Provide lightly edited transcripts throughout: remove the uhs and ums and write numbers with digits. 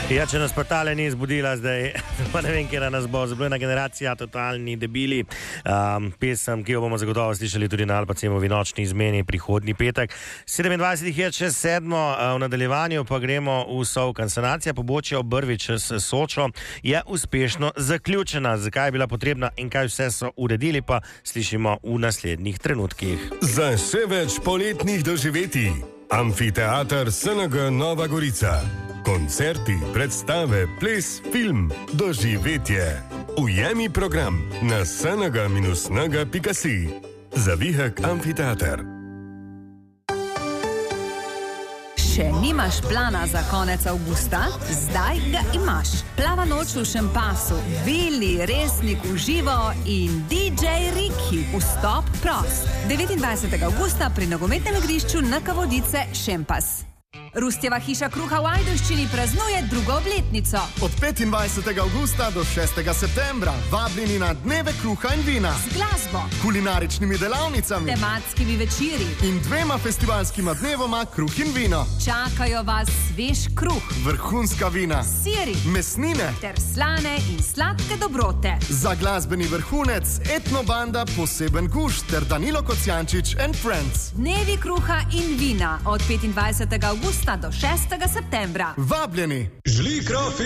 Ja, če nas pa tale ni zbudila zdaj, pa ne vem, kje nas bo. Zablojena generacija, totalni debili. Pesem, ki jo bomo zagotovo slišali tudi na Alpacemovi nočni izmeni prihodnji petek. 27 je čez 7, v nadaljevanju pa gremo v Solkan. Sanacija pobočja Obrvi čez Sočo je uspešno zaključena. Zakaj je bila potrebna in kaj vse so uredili, pa slišimo v naslednjih trenutkih. Za še več poletnih doživetij. Amfiteater SNG Nova Gorica. Koncerti, predstave, ples, film, doživetje. Ujemi program na sng-nga.si. Zavihek Amfiteater. Še nimaš plana za konec avgusta? Zdaj ga imaš. Plava noč v Šempasu, Vili, Resnik v živo in DJ Riki. Vstop prost. 29. avgusta pri nogometnem igrišču NK Vodice Šempas. Rustjeva hiša kruha v Ajdovščini praznuje drugo obletnico. Od 25. avgusta do 6. septembra vabljeni na dneve kruha in vina. Z glasbo, kulinaričnimi delavnicami, tematskimi večeri in 2 festivalskima dnevoma kruh in vino. Čakajo vas svež kruh, vrhunska vina, siri, mesnine ter slane in sladke dobrote. Za glasbeni vrhunec etnobanda Poseben gušt ter Danilo Kocijančič and Friends. Dnevi kruha in vina od 25. avgusta do 6. septembra. Vabljeni! Žli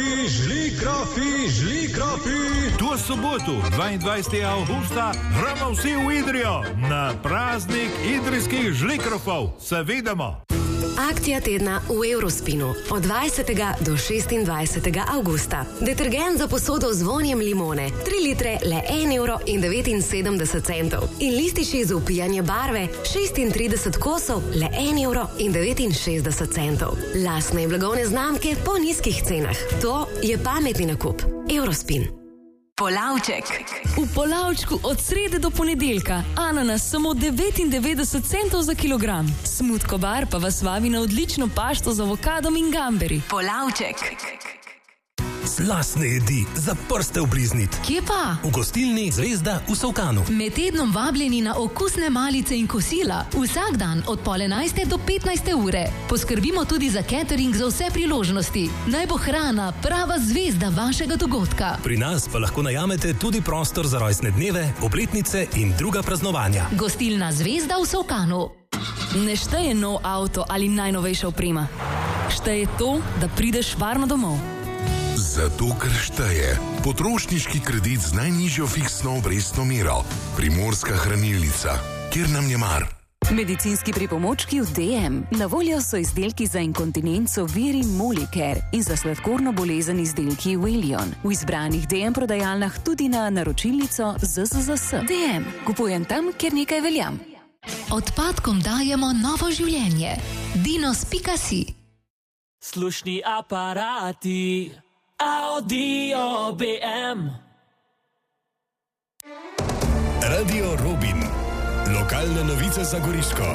krofi! To soboto, 22. avgusta, gremo vsi v Idrijo na praznik idrijskih žlikrofov. Se vidimo! Akcija tedna v Eurospinu od 20. do 26. avgusta. Detergent za posodo z vonjem limone, 3 litre le 1,79 €. In lističi za upijanje barve, 36 kosov le 1,69 €. Lastne in blagovne znamke po nizkih cenah. To je pametni nakup. Eurospin. Polavček. V Polavčku od srede do ponedeljka. Ananas samo 99 centov za kilogram. Smutko bar pa vas vabi na odlično pašto z avokadom in gamberi. Polavček. Slastne jedi za prste obliznit. Kje pa? V gostilni Zvezda v Solkanu. Med tednom vabljeni na okusne malice in kosila. Vsak dan od 10:30 do 15. ure. Poskrbimo tudi za catering za vse priložnosti. Naj bo hrana prava zvezda vašega dogodka. Pri nas pa lahko najamete tudi prostor za rojstne dneve, obletnice in druga praznovanja. Gostilna Zvezda v Solkanu. Ne šteje nov avto ali najnovejša oprema. Šteje to, da prideš varno domov. Zato, ker šteje. Potrošniški kredit z najnižjo fiksno obrestno mero. Primorska hranilnica. Kjer nam je mar? Medicinski pripomočki v DM. Na voljo so izdelki za inkontinenco Viri Molicare in za sladkorno bolezen izdelki Willion. V izbranih DM prodajalnah tudi na naročilnico ZZZS. DM. Kupujem tam, kjer nekaj veljam. Odpadkom dajemo novo življenje. Dinos.si. Slušni aparati Audio BM. Radio Robin. Lokalne novice za Goriško.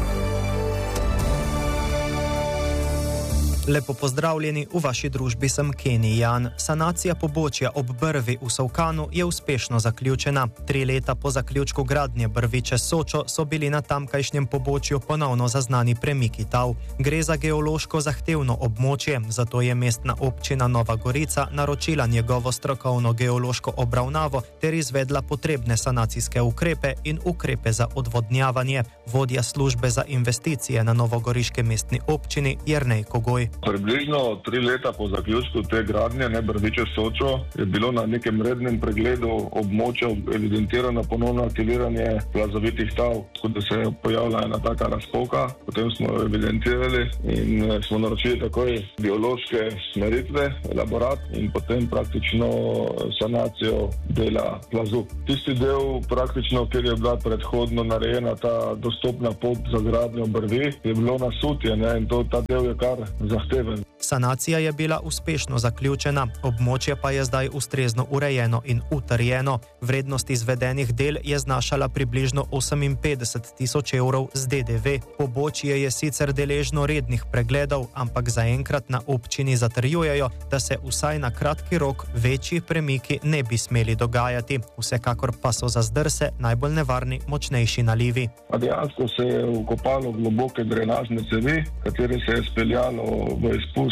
Lepo pozdravljeni, v vaši družbi sem Kenny Jan. Sanacija pobočja ob Brvi v Solkanu je uspešno zaključena. 3 leta po zaključku gradnje Brvi čez Sočo so bili na tamkajšnjem pobočju ponovno zaznani premiki tal. Gre za geološko zahtevno območje, zato je mestna občina Nova Gorica naročila njegovo strokovno geološko obravnavo ter izvedla potrebne sanacijske ukrepe in ukrepe za odvodnjavanje. Vodja službe za investicije na novogoriške mestni občini Jernej Kogoj. Približno 3 leta po zaključku te gradnje, Brvi čez Sočo, je bilo na nekem rednem pregledu območja evidentirano ponovno aktiviranje plazovitih tal, tako da se je pojavila ena taka razpoka. Potem smo jo evidentirali in smo naročili takoj biološke smeritve, elaborat in potem praktično sanacijo dela plazu. Tisti del praktično, kjer je bila predhodno narejena ta dostopna pot za gradnjo Brvi, je bilo nasutje, in ta del je kar zahteven. Sanacija je bila uspešno zaključena, območje pa je zdaj ustrezno urejeno in utrjeno. Vrednost izvedenih del je znašala približno 58.000 € z DDV. Pobočje je sicer deležno rednih pregledov, ampak zaenkrat na občini zatrjujejo, da se vsaj na kratki rok večji premiki ne bi smeli dogajati. Vsekakor pa so za zdrse najbolj nevarni močnejši nalivi. Dejansko se je vkopalo globoke drenažne cevi, katere se je speljalo v izpust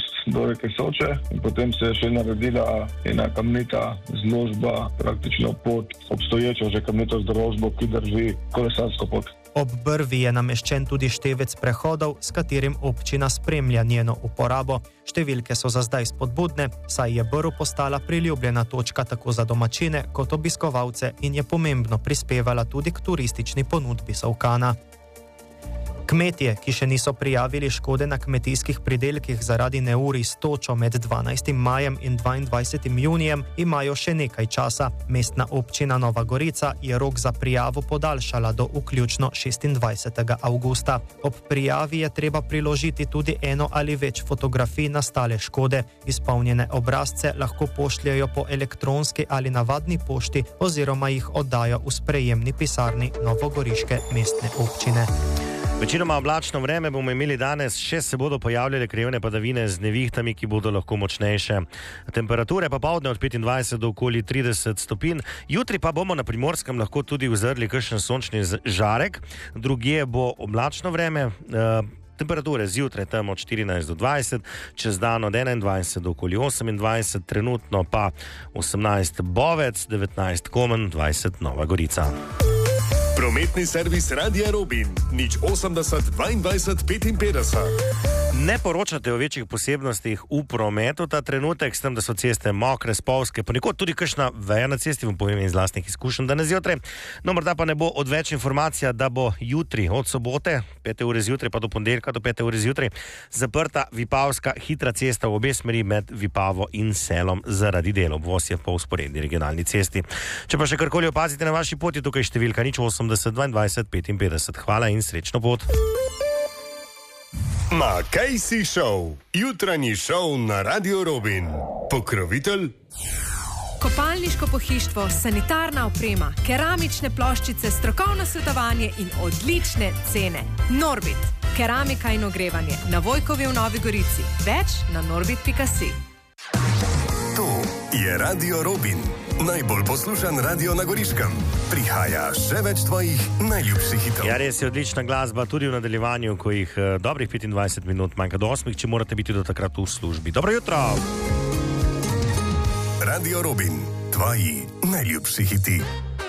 do reke Soče in potem se je še naredila ena kamnita zložba praktično pod obstoječo že kamnito zložbo, ki drži kolesarsko pot. Ob Brvi je nameščen tudi števec prehodov, s katerim občina spremlja njeno uporabo. Številke so za zdaj spodbudne, saj je Brv postala priljubljena točka tako za domačine kot obiskovalce in je pomembno prispevala tudi k turistični ponudbi Solkana. Kmetje, ki še niso prijavili škode na kmetijskih pridelkih zaradi neurij s točo med 12. majem in 22. junijem, imajo še nekaj časa. Mestna občina Nova Gorica je rok za prijavo podaljšala do vključno 26. avgusta. Ob prijavi je treba priložiti tudi eno ali več fotografij nastale škode. Izpolnjene obrazce lahko pošljajo po elektronski ali navadni pošti oziroma jih oddajo v sprejemni pisarni novogoriške mestne občine. Večinoma oblačno vreme bomo imeli danes, še se bodo pojavljale krajevne padavine z nevihtami, ki bodo lahko močnejše. Temperature popoldne od 25 do okoli 30 stopinj. Jutri pa bomo na Primorskem lahko tudi uzrli kakšen sončni žarek, drugje bo oblačno vreme. Temperature zjutraj tam od 14 do 20, čez dan od 21 do okoli 28, trenutno pa 18 Bovec, 19 Komen, 20 Nova Gorica. Prometni servis Radia Robin, 080 22 55. Ne poročate o večjih posebnostih v prometu ta trenutek, s tem, da so ceste mokre, spolzke, ponekod tudi kakšna veja na cesti, vam povem iz lastnih izkušenj danes zjutraj. No, morda pa ne bo odveč informacija, da bo jutri od sobote, 5. ure zjutraj, pa do ponedeljka do 5. ure zjutraj, zaprta Vipavska hitra cesta v obe smeri med Vipavo in Selom zaradi dela. Obvoz je po vzporedni regionalni cesti. Če pa še karkoli opazite na vaši poti, tukaj številka 080 22 55. Hvala in srečno pot. Makejsi Show, jutranji šov na Radio Robin. Pokrovitelj? Kopalniško pohištvo, sanitarna oprema, keramične ploščice, strokovno svetovanje in odlične cene. Norbit, keramika in ogrevanje, na Vojkovi v Novi Gorici. Več na norbit.si. To je Radio Robin, najbolj poslušan radio na Goriškem. Prihaja še več tvojih najljubših hitov. Ja, res je odlična glasba, tudi v nadaljevanju, ko jih dobrih 25 minut manjka do 8, če morate biti do takrat v službi. Dobro jutro! Radio Robin, tvoji najljubši hiti.